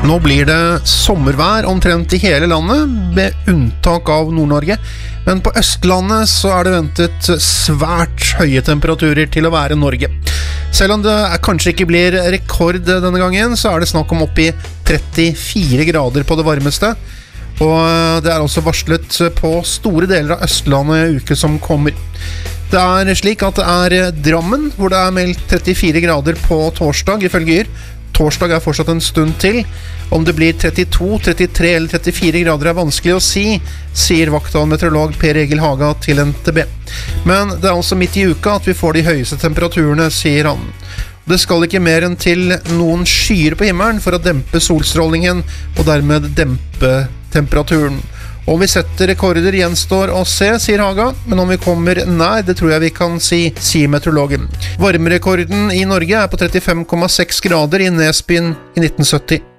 Nå blir det sommervær omtrent i hele landet, med unntak av Nord-Norge. Men på Østlandet så det ventet svært høye temperaturer til å være Norge. Selv om det kanskje ikke blir rekord denne gangen, så det snakk om opp i 34 grader på det varmeste. Og det også varslet på store deler av Østlandet i uke som kommer. Det slik at det Drammen, hvor det meldt 34 grader på torsdag, ifølge Yr. Torsdag fortsatt en stund til. Om det blir 32, 33 eller 34 grader vanskelig å si, sier vaktmeteorolog Per Egil Haga til NTB. Men det altså midt i uka at vi får de høyeste temperaturene, sier han. Det skal ikke mer enn til noen skyer på himmelen for å dempe solstrålingen og dermed dempe temperaturen. Om vi setter rekorder gjenstår å se, sier Haga, men om vi kommer nær, det tror jeg vi kan si, sier meteorologen. Varmerekorden i Norge på 35,6 grader i Nesbyen i 1970.